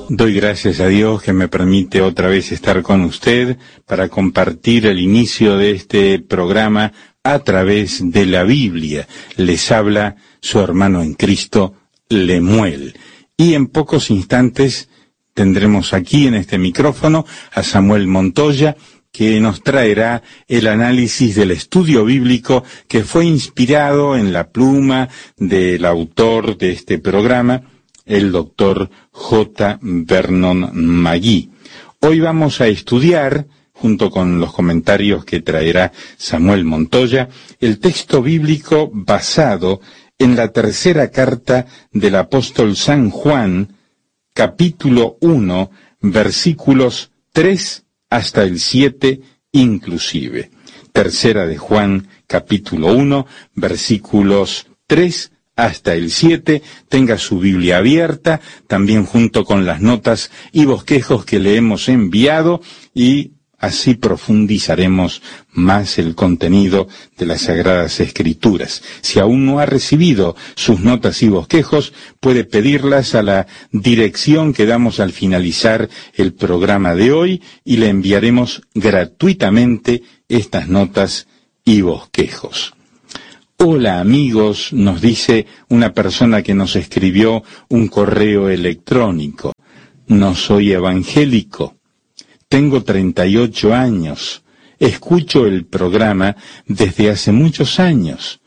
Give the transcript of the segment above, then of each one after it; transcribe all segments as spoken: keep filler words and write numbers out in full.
Doy gracias a Dios que me permite otra vez estar con usted para compartir el inicio de este programa a través de la Biblia. Les habla su hermano en Cristo, Lemuel. Y en pocos instantes tendremos aquí en este micrófono a Samuel Montoya, que nos traerá el análisis del estudio bíblico que fue inspirado en la pluma del autor de este programa, el doctor J. Vernon McGee. Hoy vamos a estudiar, junto con los comentarios que traerá Samuel Montoya, el texto bíblico basado en la tercera carta del apóstol San Juan, capítulo uno, versículos tres hasta el siete inclusive. Tercera de Juan, capítulo uno, versículos tres hasta el siete, tenga su Biblia abierta, también junto con las notas y bosquejos que le hemos enviado, y así profundizaremos más el contenido de las Sagradas Escrituras. Si aún no ha recibido sus notas y bosquejos, puede pedirlas a la dirección que damos al finalizar el programa de hoy y le enviaremos gratuitamente estas notas y bosquejos. Hola amigos, nos dice una persona que nos escribió un correo electrónico. No soy evangélico. Tengo treinta y ocho años, escucho el programa desde hace muchos años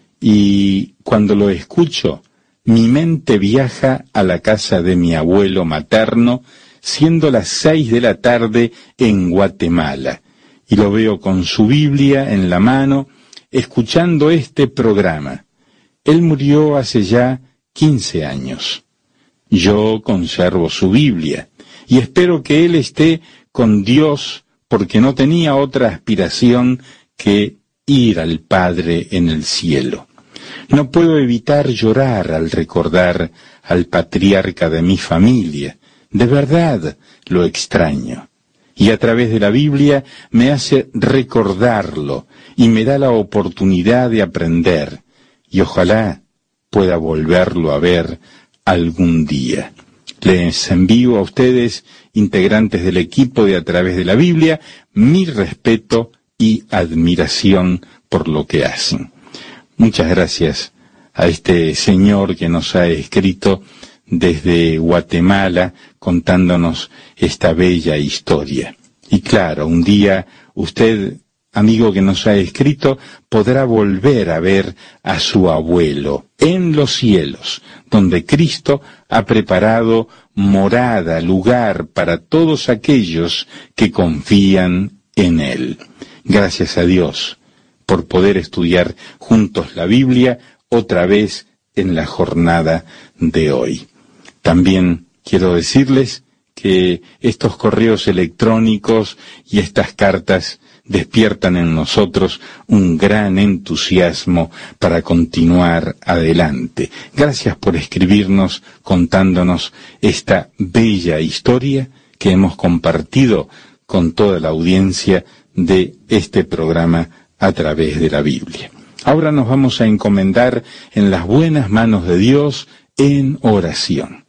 y cuando lo escucho, mi mente viaja a la casa de mi abuelo materno, siendo las seis de la tarde en Guatemala, y lo veo con su Biblia en la mano, escuchando este programa. Él murió hace ya quince años. Yo conservo su Biblia y espero que él esté con Dios, porque no tenía otra aspiración que ir al Padre en el cielo. No puedo evitar llorar al recordar al patriarca de mi familia. De verdad lo extraño. Y a través de la Biblia me hace recordarlo y me da la oportunidad de aprender. Y ojalá pueda volverlo a ver algún día. Les envío a ustedes, integrantes del equipo de A Través de la Biblia, mi respeto y admiración por lo que hacen. Muchas gracias a este señor que nos ha escrito desde Guatemala contándonos esta bella historia. Y claro, un día usted, amigo que nos ha escrito, podrá volver a ver a su abuelo en los cielos, donde Cristo ha preparado morada, lugar para todos aquellos que confían en Él. Gracias a Dios por poder estudiar juntos la Biblia otra vez en la jornada de hoy. También quiero decirles que estos correos electrónicos y estas cartas despiertan en nosotros un gran entusiasmo para continuar adelante. Gracias por escribirnos contándonos esta bella historia que hemos compartido con toda la audiencia de este programa a través de la Biblia. Ahora nos vamos a encomendar en las buenas manos de Dios en oración.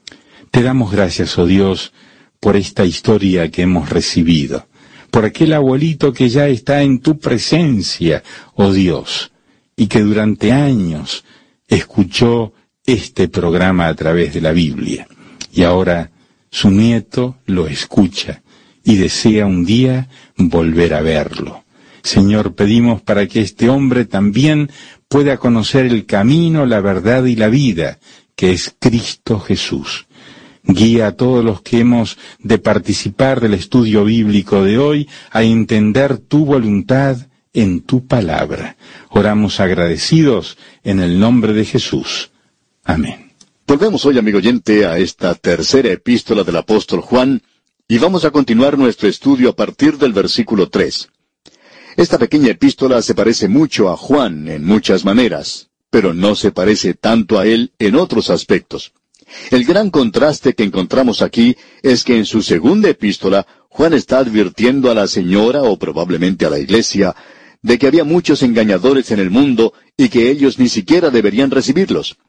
Te damos gracias, oh Dios, por esta historia que hemos recibido, por aquel abuelito que ya está en tu presencia, oh Dios, y que durante años escuchó este programa a través de la Biblia, y ahora su nieto lo escucha y desea un día volver a verlo. Señor, pedimos para que este hombre también pueda conocer el camino, la verdad y la vida, que es Cristo Jesús. Guía a todos los que hemos de participar del estudio bíblico de hoy a entender tu voluntad en tu palabra. Oramos agradecidos en el nombre de Jesús. Amén. Volvemos hoy, amigo oyente, a esta tercera epístola del apóstol Juan, y vamos a continuar nuestro estudio a partir del versículo tres. Esta pequeña epístola se parece mucho a Juan en muchas maneras, pero no se parece tanto a él en otros aspectos. El gran contraste que encontramos aquí es que en su segunda epístola, Juan está advirtiendo a la señora, o probablemente a la iglesia, de que había muchos engañadores en el mundo y que ellos ni siquiera deberían recibirlos.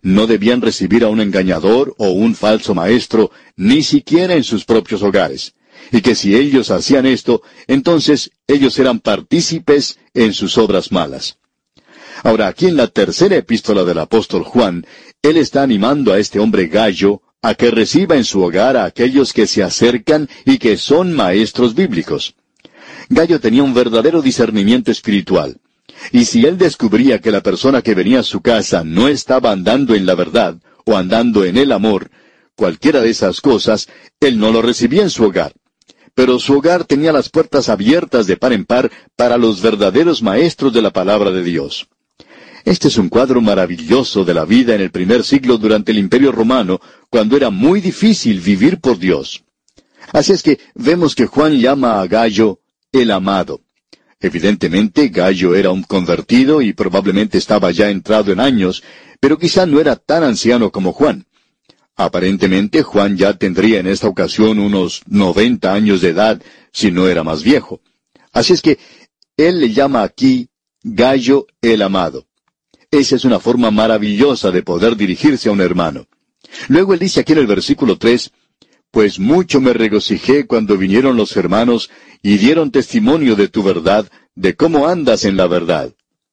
no debían recibir a un engañador o un falso maestro, ni siquiera en sus propios hogares. Y que si ellos hacían esto, entonces ellos eran partícipes en sus obras malas. Ahora, aquí en la tercera epístola del apóstol Juan, él está animando a este hombre Gayo a que reciba en su hogar a aquellos que se acercan y que son maestros bíblicos. Gayo tenía un verdadero discernimiento espiritual. Y si él descubría que la persona que venía a su casa no estaba andando en la verdad, o andando en el amor, cualquiera de esas cosas, él no lo recibía en su hogar. Pero su hogar tenía las puertas abiertas de par en par para los verdaderos maestros de la palabra de Dios. Este es un cuadro maravilloso de la vida en el primer siglo durante el Imperio Romano, cuando era muy difícil vivir por Dios. Así es que vemos que Juan llama a Gayo el amado. Evidentemente, Gayo era un convertido y probablemente estaba ya entrado en años, pero quizá no era tan anciano como Juan. Aparentemente, Juan ya tendría en esta ocasión unos noventa años de edad, si no era más viejo. Así es que él le llama aquí Gayo el amado. Esa es una forma maravillosa de poder dirigirse a un hermano. Luego él dice aquí en el versículo tres, «Pues mucho me regocijé cuando vinieron los hermanos y dieron testimonio de tu verdad, de cómo andas en la verdad».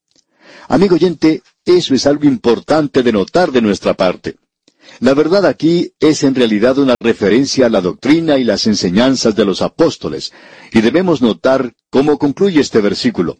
Amigo oyente, eso es algo importante de notar de nuestra parte. La verdad aquí es en realidad una referencia a la doctrina y las enseñanzas de los apóstoles, y debemos notar cómo concluye este versículo.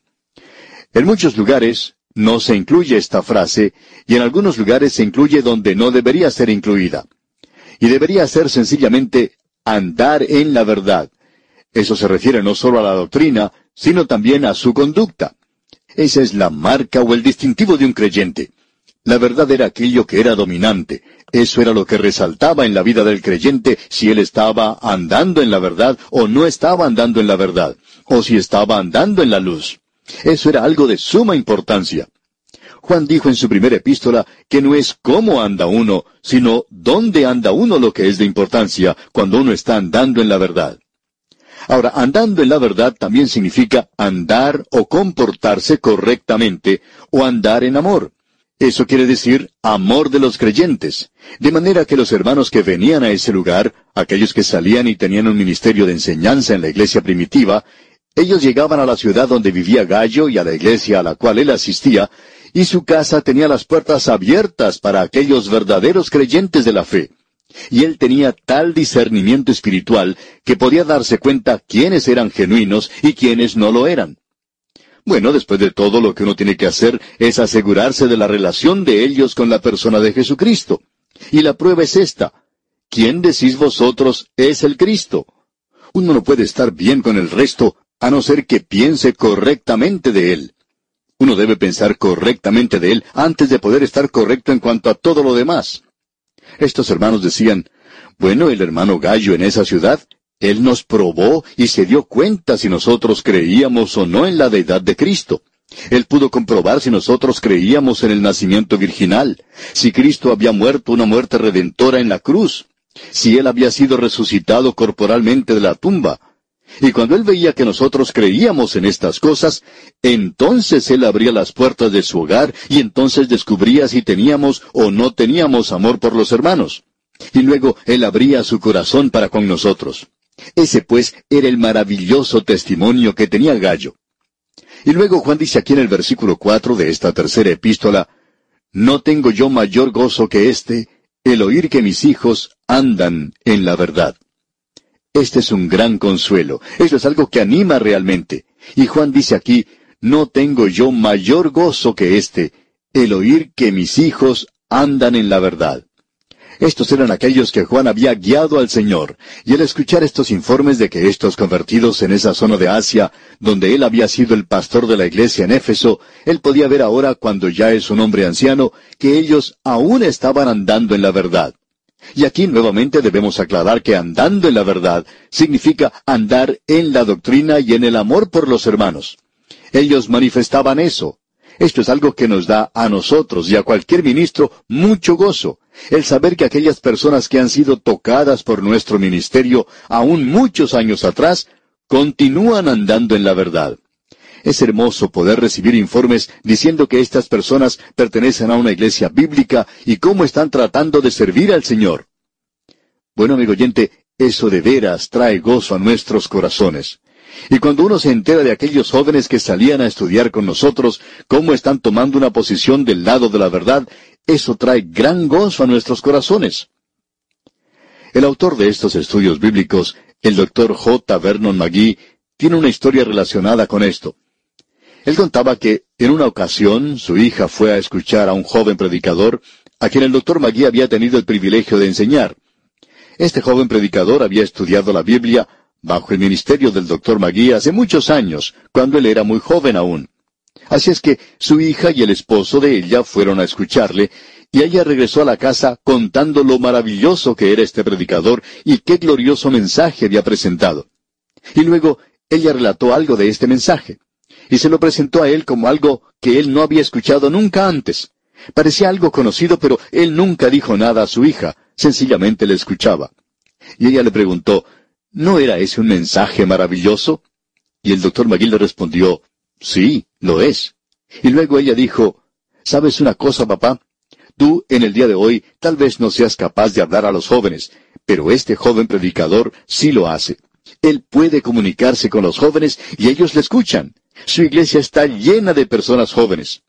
En muchos lugares no se incluye esta frase, y en algunos lugares se incluye donde no debería ser incluida. Y debería ser sencillamente andar en la verdad. Eso se refiere no solo a la doctrina, sino también a su conducta. Esa es la marca o el distintivo de un creyente. La verdad era aquello que era dominante. Eso era lo que resaltaba en la vida del creyente si él estaba andando en la verdad o no estaba andando en la verdad, o si estaba andando en la luz. Eso era algo de suma importancia. Juan dijo en su primera epístola que no es cómo anda uno, sino dónde anda uno lo que es de importancia cuando uno está andando en la verdad. Ahora, andando en la verdad también significa andar o comportarse correctamente, o andar en amor. Eso quiere decir amor de los creyentes. De manera que los hermanos que venían a ese lugar, aquellos que salían y tenían un ministerio de enseñanza en la iglesia primitiva, ellos llegaban a la ciudad donde vivía Gayo y a la iglesia a la cual él asistía, y su casa tenía las puertas abiertas para aquellos verdaderos creyentes de la fe. Y él tenía tal discernimiento espiritual que podía darse cuenta quiénes eran genuinos y quiénes no lo eran. Bueno, después de todo, lo que uno tiene que hacer es asegurarse de la relación de ellos con la persona de Jesucristo. Y la prueba es esta: ¿quién decís vosotros es el Cristo? Uno no puede estar bien con el resto a no ser que piense correctamente de él. Uno debe pensar correctamente de él antes de poder estar correcto en cuanto a todo lo demás. Estos hermanos decían, bueno, el hermano Gayo en esa ciudad, él nos probó y se dio cuenta si nosotros creíamos o no en la deidad de Cristo. Él pudo comprobar si nosotros creíamos en el nacimiento virginal, si Cristo había muerto una muerte redentora en la cruz, si él había sido resucitado corporalmente de la tumba. Y cuando él veía que nosotros creíamos en estas cosas, entonces él abría las puertas de su hogar y entonces descubría si teníamos o no teníamos amor por los hermanos. Y luego él abría su corazón para con nosotros. Ese, pues, era el maravilloso testimonio que tenía Gayo. Y luego Juan dice aquí en el versículo cuatro de esta tercera epístola, «No tengo yo mayor gozo que este, el oír que mis hijos andan en la verdad». Este es un gran consuelo. Eso es algo que anima realmente. Y Juan dice aquí, «No tengo yo mayor gozo que este, el oír que mis hijos andan en la verdad». Estos eran aquellos que Juan había guiado al Señor, y al escuchar estos informes de que estos convertidos en esa zona de Asia, donde él había sido el pastor de la iglesia en Éfeso, él podía ver ahora, cuando ya es un hombre anciano, que ellos aún estaban andando en la verdad. Y aquí nuevamente debemos aclarar que andando en la verdad significa andar en la doctrina y en el amor por los hermanos. Ellos manifestaban eso. Esto es algo que nos da a nosotros y a cualquier ministro mucho gozo, el saber que aquellas personas que han sido tocadas por nuestro ministerio aún muchos años atrás, continúan andando en la verdad. Es hermoso poder recibir informes diciendo que estas personas pertenecen a una iglesia bíblica y cómo están tratando de servir al Señor. Bueno, amigo oyente, eso de veras trae gozo a nuestros corazones. Y cuando uno se entera de aquellos jóvenes que salían a estudiar con nosotros, cómo están tomando una posición del lado de la verdad, eso trae gran gozo a nuestros corazones. El autor de estos estudios bíblicos, el doctor J. Vernon McGee, tiene una historia relacionada con esto. Él contaba que, en una ocasión, su hija fue a escuchar a un joven predicador, a quien el doctor McGee había tenido el privilegio de enseñar. Este joven predicador había estudiado la Biblia bajo el ministerio del doctor McGee hace muchos años, cuando él era muy joven aún. Así es que su hija y el esposo de ella fueron a escucharle, y ella regresó a la casa contando lo maravilloso que era este predicador y qué glorioso mensaje había presentado. Y luego ella relató algo de este mensaje, y se lo presentó a él como algo que él no había escuchado nunca antes. Parecía algo conocido, pero él nunca dijo nada a su hija, sencillamente le escuchaba. Y ella le preguntó, ¿no era ese un mensaje maravilloso? Y el doctor McGee le respondió, sí, lo es. Y luego ella dijo, ¿sabes una cosa, papá? Tú, en el día de hoy, tal vez no seas capaz de hablar a los jóvenes, pero este joven predicador sí lo hace. Él puede comunicarse con los jóvenes y ellos le escuchan. Su iglesia está llena de personas jóvenes.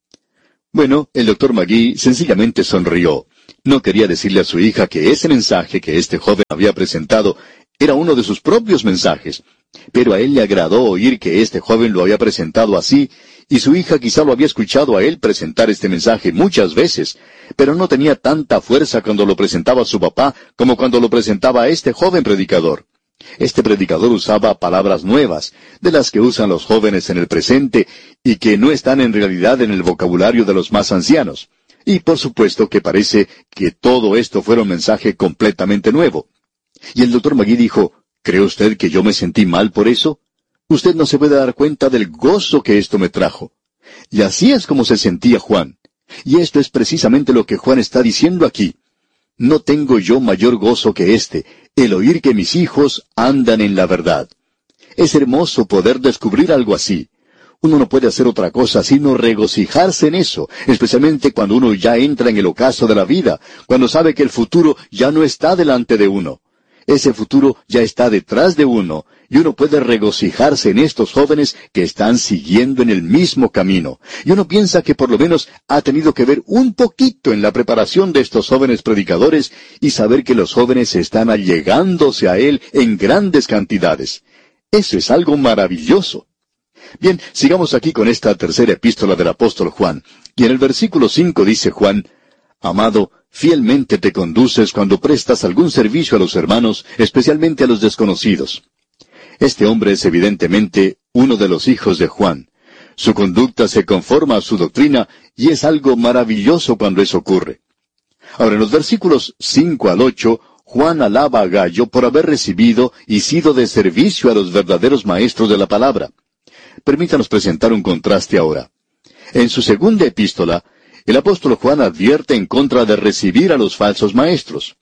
Bueno, el doctor McGee sencillamente sonrió. No quería decirle a su hija que ese mensaje que este joven había presentado era uno de sus propios mensajes, pero a él le agradó oír que este joven lo había presentado así, y su hija quizá lo había escuchado a él presentar este mensaje muchas veces, pero no tenía tanta fuerza cuando lo presentaba su papá como cuando lo presentaba a este joven predicador. Este predicador usaba palabras nuevas, de las que usan los jóvenes en el presente, y que no están en realidad en el vocabulario de los más ancianos. Y por supuesto que parece que todo esto fuera un mensaje completamente nuevo. Y el doctor McGee dijo, ¿cree usted que yo me sentí mal por eso? Usted no se puede dar cuenta del gozo que esto me trajo. Y así es como se sentía Juan. Y esto es precisamente lo que Juan está diciendo aquí. No tengo yo mayor gozo que este, el oír que mis hijos andan en la verdad. Es hermoso poder descubrir algo así. Uno no puede hacer otra cosa sino regocijarse en eso, especialmente cuando uno ya entra en el ocaso de la vida, cuando sabe que el futuro ya no está delante de uno. Ese futuro ya está detrás de uno, y uno puede regocijarse en estos jóvenes que están siguiendo en el mismo camino. Y uno piensa que por lo menos ha tenido que ver un poquito en la preparación de estos jóvenes predicadores y saber que los jóvenes están allegándose a él en grandes cantidades. Eso es algo maravilloso. Bien, sigamos aquí con esta tercera epístola del apóstol Juan. Y en el versículo cinco dice Juan, Amado, fielmente te conduces cuando prestas algún servicio a los hermanos, especialmente a los desconocidos. Este hombre es evidentemente uno de los hijos de Juan. Su conducta se conforma a su doctrina y es algo maravilloso cuando eso ocurre. Ahora, en los versículos cinco al ocho, Juan alaba a Gallo por haber recibido y sido de servicio a los verdaderos maestros de la palabra. Permítanos presentar un contraste ahora. En su segunda epístola, el apóstol Juan advierte en contra de recibir a los falsos maestros.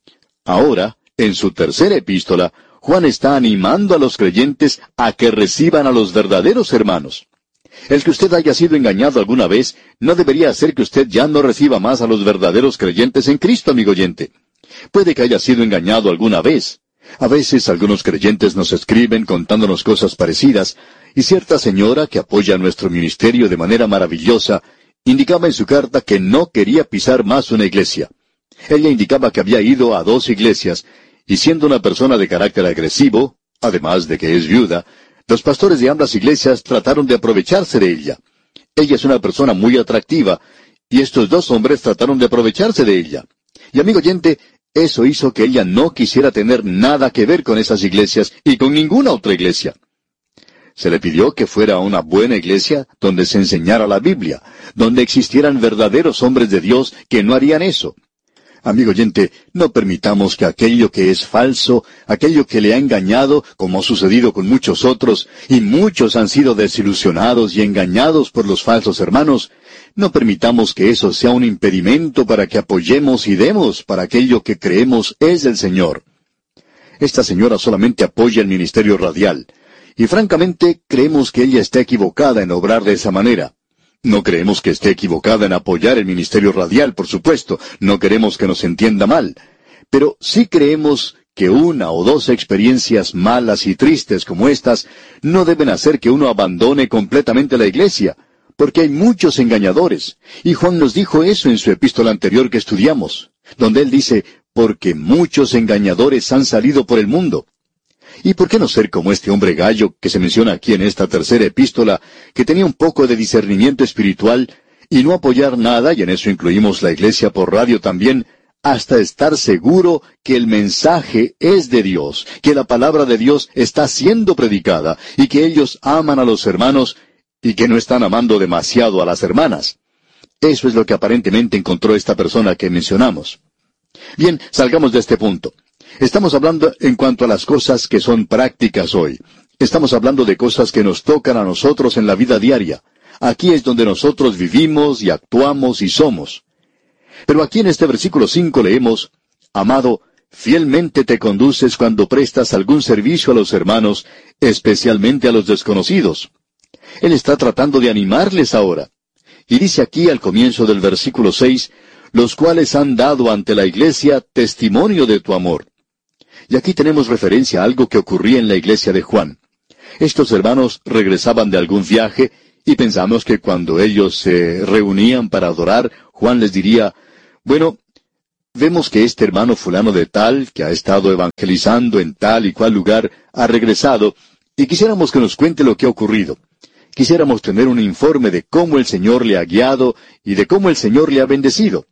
Ahora, en su tercera epístola, Juan está animando a los creyentes a que reciban a los verdaderos hermanos. El que usted haya sido engañado alguna vez no debería hacer que usted ya no reciba más a los verdaderos creyentes en Cristo, amigo oyente. Puede que haya sido engañado alguna vez. A veces algunos creyentes nos escriben contándonos cosas parecidas, y cierta señora que apoya nuestro ministerio de manera maravillosa indicaba en su carta que no quería pisar más una iglesia. Ella indicaba que había ido a dos iglesias, y siendo una persona de carácter agresivo, además de que es viuda, los pastores de ambas iglesias trataron de aprovecharse de ella. Ella es una persona muy atractiva, y estos dos hombres trataron de aprovecharse de ella. Y amigo oyente, eso hizo que ella no quisiera tener nada que ver con esas iglesias y con ninguna otra iglesia. Se le pidió que fuera a una buena iglesia donde se enseñara la Biblia, donde existieran verdaderos hombres de Dios que no harían eso. Amigo oyente, no permitamos que aquello que es falso, aquello que le ha engañado, como ha sucedido con muchos otros, y muchos han sido desilusionados y engañados por los falsos hermanos, no permitamos que eso sea un impedimento para que apoyemos y demos para aquello que creemos es del Señor. Esta señora solamente apoya el ministerio radial, Y francamente creemos que ella está equivocada en obrar de esa manera. No creemos que esté equivocada en apoyar el ministerio radial, por supuesto. No queremos que nos entienda mal. Pero sí creemos que una o dos experiencias malas y tristes como estas no deben hacer que uno abandone completamente la iglesia, porque hay muchos engañadores. Y Juan nos dijo eso en su epístola anterior que estudiamos, donde él dice, porque muchos engañadores han salido por el mundo. ¿Y por qué no ser como este hombre Gallo que se menciona aquí en esta tercera epístola, que tenía un poco de discernimiento espiritual, y no apoyar nada, y en eso incluimos la iglesia por radio también, hasta estar seguro que el mensaje es de Dios, que la palabra de Dios está siendo predicada, y que ellos aman a los hermanos, y que no están amando demasiado a las hermanas? Eso es lo que aparentemente encontró esta persona que mencionamos. Bien, salgamos de este punto. Estamos hablando en cuanto a las cosas que son prácticas hoy. Estamos hablando de cosas que nos tocan a nosotros en la vida diaria. Aquí es donde nosotros vivimos y actuamos y somos. Pero aquí en este versículo cinco leemos, Amado, fielmente te conduces cuando prestas algún servicio a los hermanos, especialmente a los desconocidos. Él está tratando de animarles ahora. Y dice aquí al comienzo del versículo seis, los cuales han dado ante la iglesia testimonio de tu amor. Y aquí tenemos referencia a algo que ocurría en la iglesia de Juan. Estos hermanos regresaban de algún viaje, y pensamos que cuando ellos se reunían para adorar, Juan les diría, bueno, vemos que este hermano fulano de tal, que ha estado evangelizando en tal y cual lugar, ha regresado, y quisiéramos que nos cuente lo que ha ocurrido. Quisiéramos tener un informe de cómo el Señor le ha guiado y de cómo el Señor le ha bendecido.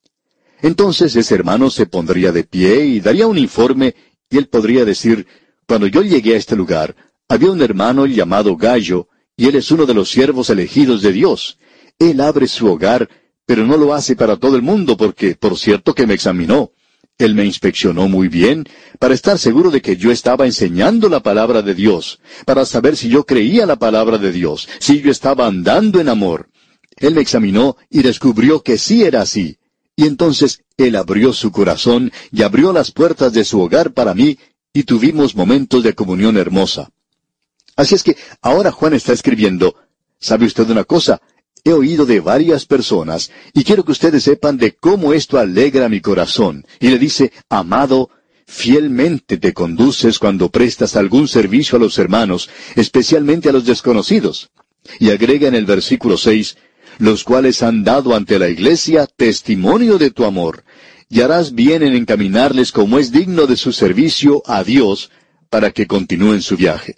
Entonces ese hermano se pondría de pie y daría un informe, y él podría decir, cuando yo llegué a este lugar, había un hermano llamado Gallo, y él es uno de los siervos elegidos de Dios. Él abre su hogar, pero no lo hace para todo el mundo, porque, por cierto, que me examinó. Él me inspeccionó muy bien, para estar seguro de que yo estaba enseñando la palabra de Dios, para saber si yo creía la palabra de Dios, si yo estaba andando en amor. Él me examinó y descubrió que sí era así. Y entonces Él abrió su corazón y abrió las puertas de su hogar para mí, y tuvimos momentos de comunión hermosa. Así es que ahora Juan está escribiendo, ¿sabe usted una cosa? He oído de varias personas, y quiero que ustedes sepan de cómo esto alegra mi corazón. Y le dice, Amado, fielmente te conduces cuando prestas algún servicio a los hermanos, especialmente a los desconocidos. Y agrega en el versículo seis, los cuales han dado ante la iglesia testimonio de tu amor, y harás bien en encaminarles como es digno de su servicio a Dios, para que continúen su viaje.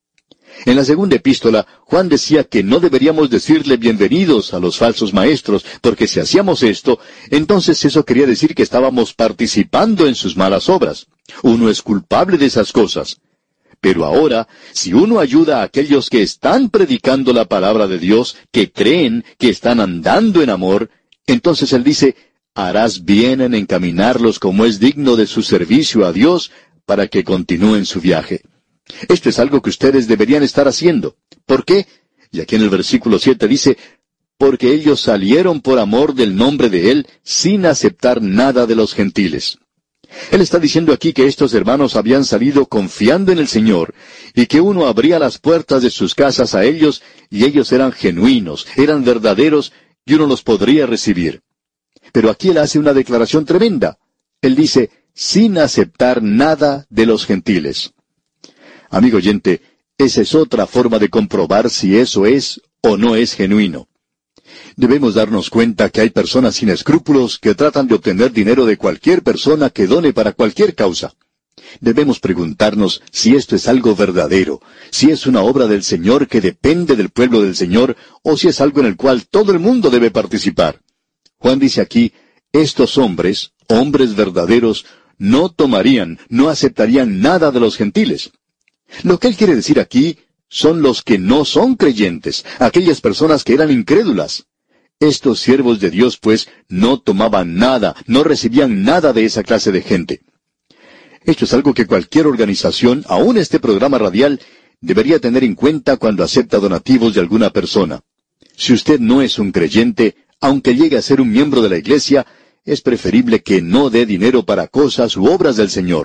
En la segunda epístola, Juan decía que no deberíamos decirle bienvenidos a los falsos maestros, porque si hacíamos esto, entonces eso quería decir que estábamos participando en sus malas obras. Uno es culpable de esas cosas. Pero ahora, si uno ayuda a aquellos que están predicando la palabra de Dios, que creen que están andando en amor, entonces él dice, harás bien en encaminarlos como es digno de su servicio a Dios, para que continúen su viaje. Esto es algo que ustedes deberían estar haciendo. ¿Por qué? Y aquí en el versículo siete dice, porque ellos salieron por amor del nombre de Él, sin aceptar nada de los gentiles. Él está diciendo aquí que estos hermanos habían salido confiando en el Señor, y que uno abría las puertas de sus casas a ellos, y ellos eran genuinos, eran verdaderos, y uno los podría recibir. Pero aquí él hace una declaración tremenda. Él dice, sin aceptar nada de los gentiles. Amigo oyente, esa es otra forma de comprobar si eso es o no es genuino. Debemos darnos cuenta que hay personas sin escrúpulos que tratan de obtener dinero de cualquier persona que done para cualquier causa. Debemos preguntarnos si esto es algo verdadero, si es una obra del Señor que depende del pueblo del Señor, o si es algo en el cual todo el mundo debe participar. Juan dice aquí, estos hombres, hombres verdaderos, no tomarían, no aceptarían nada de los gentiles. Lo que él quiere decir aquí son los que no son creyentes, aquellas personas que eran incrédulas. Estos siervos de Dios, pues, no tomaban nada, no recibían nada de esa clase de gente. Esto es algo que cualquier organización, aun este programa radial, debería tener en cuenta cuando acepta donativos de alguna persona. Si usted no es un creyente, aunque llegue a ser un miembro de la iglesia, es preferible que no dé dinero para cosas u obras del Señor.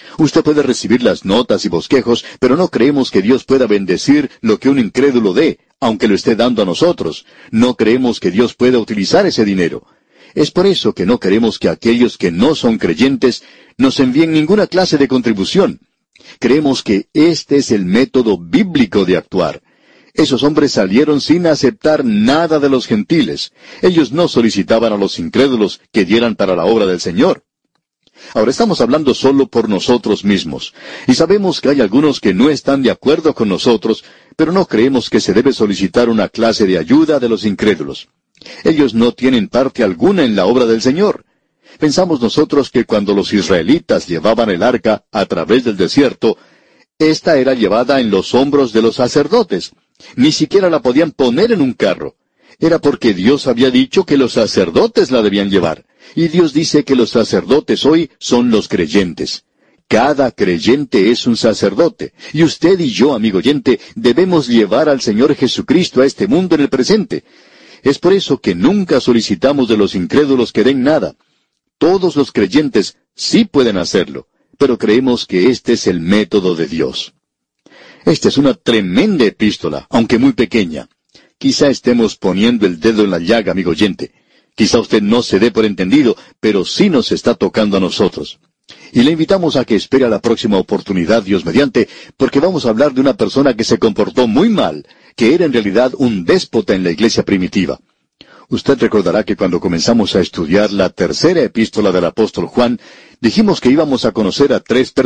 Usted puede recibir las notas y bosquejos, pero no creemos que Dios pueda bendecir lo que un incrédulo dé, aunque lo esté dando a nosotros. No creemos que Dios pueda utilizar ese dinero. Es por eso que no queremos que aquellos que no son creyentes nos envíen ninguna clase de contribución. Creemos que este es el método bíblico de actuar. Esos hombres salieron sin aceptar nada de los gentiles. Ellos no solicitaban a los incrédulos que dieran para la obra del Señor. Ahora estamos hablando solo por nosotros mismos, y sabemos que hay algunos que no están de acuerdo con nosotros, pero no creemos que se debe solicitar una clase de ayuda de los incrédulos. Ellos no tienen parte alguna en la obra del Señor. Pensamos nosotros que cuando los israelitas llevaban el arca a través del desierto, ésta era llevada en los hombros de los sacerdotes. Ni siquiera la podían poner en un carro. Era porque Dios había dicho que los sacerdotes la debían llevar. Y Dios dice que los sacerdotes hoy son los creyentes. Cada creyente es un sacerdote. Y usted y yo, amigo oyente, debemos llevar al Señor Jesucristo a este mundo en el presente. Es por eso que nunca solicitamos de los incrédulos que den nada. Todos los creyentes sí pueden hacerlo, pero creemos que este es el método de Dios. Esta es una tremenda epístola, aunque muy pequeña. Quizá estemos poniendo el dedo en la llaga, amigo oyente. Quizá usted no se dé por entendido, pero sí nos está tocando a nosotros. Y le invitamos a que espere a la próxima oportunidad, Dios mediante, porque vamos a hablar de una persona que se comportó muy mal, que era en realidad un déspota en la iglesia primitiva. Usted recordará que cuando comenzamos a estudiar la tercera epístola del apóstol Juan, dijimos que íbamos a conocer a tres personas